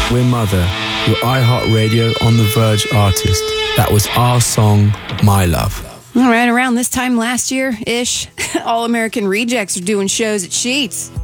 We're Mother, your iHeartRadio On The Verge artist. That was our song, My Love. All right, around this time last year-ish, All American Rejects are doing shows at Sheetz.